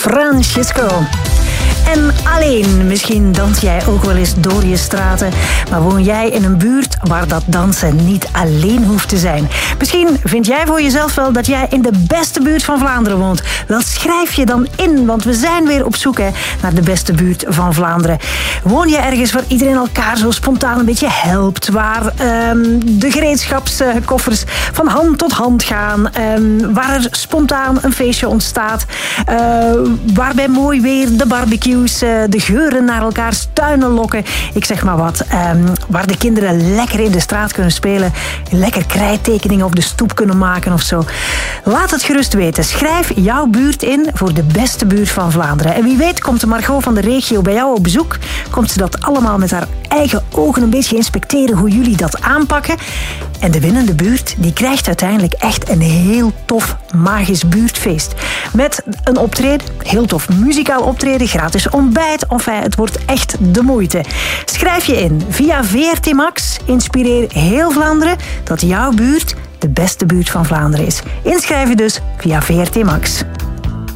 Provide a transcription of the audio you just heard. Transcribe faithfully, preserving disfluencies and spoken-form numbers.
Francesco. En alleen, misschien dans jij ook wel eens door je straten, maar woon jij in een buurt waar dat dansen niet alleen hoeft te zijn. Misschien vind jij voor jezelf wel dat jij in de beste buurt van Vlaanderen woont. Wel, schrijf je dan in, want we zijn weer op zoek hè, naar de beste buurt van Vlaanderen. Woon je ergens waar iedereen elkaar zo spontaan een beetje helpt, waar um, de gereedschapskoffers van hand tot hand gaan, um, waar er spontaan een feestje ontstaat, uh, waar bij mooi weer de barbecue de geuren naar elkaars tuinen lokken. Ik zeg maar wat. Um, waar de kinderen lekker in de straat kunnen spelen. Lekker krijttekeningen op de stoep kunnen maken of zo. Laat het gerust weten. Schrijf jouw buurt in voor de beste buurt van Vlaanderen. En wie weet komt de Margot van de regio bij jou op bezoek. Komt ze dat allemaal met haar eigen ogen een beetje inspecteren hoe jullie dat aanpakken. En de winnende buurt die krijgt uiteindelijk echt een heel tof magisch buurtfeest. Met een optreden, heel tof muzikaal optreden, gratis ontbijt. Enfin, het wordt echt de moeite. Schrijf je in via V R T Max. Inspireer heel Vlaanderen dat jouw buurt de beste buurt van Vlaanderen is. Inschrijven dus via V R T Max.